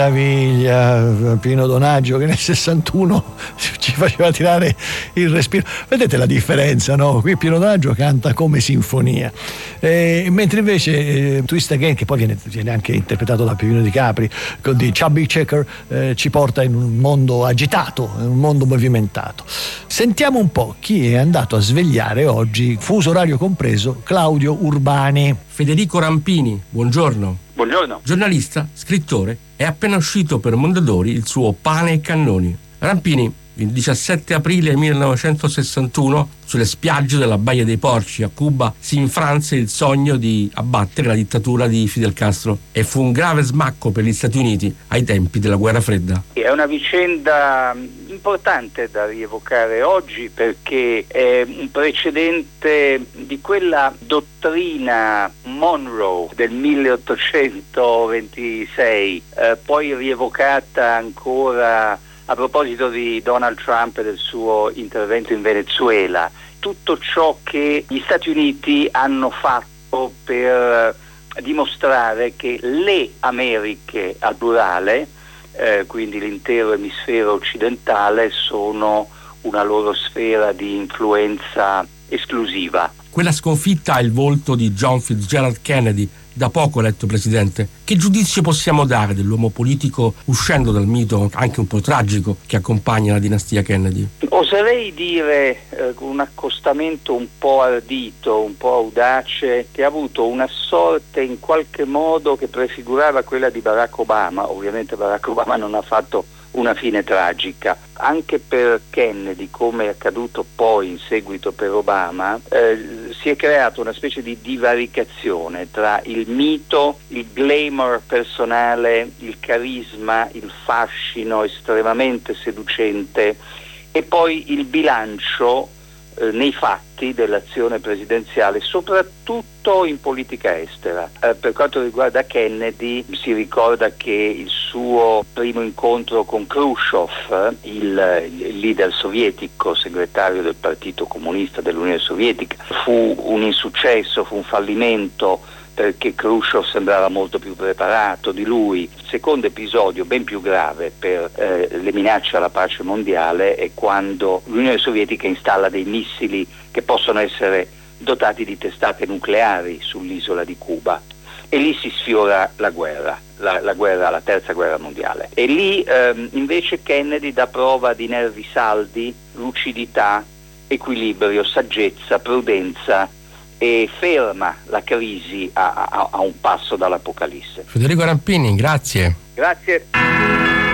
meraviglia, Pino Donaggio che nel 61 ci faceva tirare il respiro. Vedete la differenza, no? Qui Pino Donaggio canta come sinfonia, mentre invece Twist Again, che poi viene anche interpretato da Pepino Di Capri con di Chubby Checker, ci porta in un mondo agitato, in un mondo movimentato. Sentiamo un po' chi è andato a svegliare oggi, fuso orario compreso, Claudio Urbani. Federico Rampini, buongiorno. Buongiorno. Giornalista, scrittore, è appena uscito per Mondadori il suo Pane e Cannoni. Rampini, il 17 aprile 1961, sulle spiagge della Baia dei Porci a Cuba, si infranse il sogno di abbattere la dittatura di Fidel Castro e fu un grave smacco per gli Stati Uniti ai tempi della Guerra Fredda. È una vicenda importante da rievocare oggi perché è un precedente di quella dottrina Monroe del 1826, poi rievocata ancora a proposito di Donald Trump e del suo intervento in Venezuela. Tutto ciò che gli Stati Uniti hanno fatto per dimostrare che le Americhe al plurale, quindi l'intero emisfero occidentale, sono una loro sfera di influenza esclusiva. Quella sconfitta ha il volto di John Fitzgerald Kennedy, da poco eletto presidente. Che giudizio possiamo dare dell'uomo politico uscendo dal mito anche un po' tragico che accompagna la dinastia Kennedy? Oserei dire con un accostamento un po' ardito, un po' audace, che ha avuto una sorte in qualche modo che prefigurava quella di Barack Obama. Ovviamente Barack Obama non ha fatto una fine tragica. Anche per Kennedy, come è accaduto poi in seguito per Obama, si è creata una specie di divaricazione tra il mito, il glamour personale, il carisma, il fascino estremamente seducente e poi il bilancio nei fatti dell'azione presidenziale, soprattutto in politica estera. Per quanto riguarda Kennedy, si ricorda che il suo primo incontro con Khrushchev, il leader sovietico, segretario del Partito Comunista dell'Unione Sovietica, fu un insuccesso, fu un fallimento, perché Khrushchev sembrava molto più preparato di lui. Il secondo episodio, ben più grave per le minacce alla pace mondiale, è quando l'Unione Sovietica installa dei missili che possono essere dotati di testate nucleari sull'isola di Cuba. E lì si sfiora la guerra, la terza guerra mondiale. E lì invece Kennedy dà prova di nervi saldi, lucidità, equilibrio, saggezza, prudenza, e ferma la crisi a un passo dall'Apocalisse. Federico Rampini, grazie. Grazie.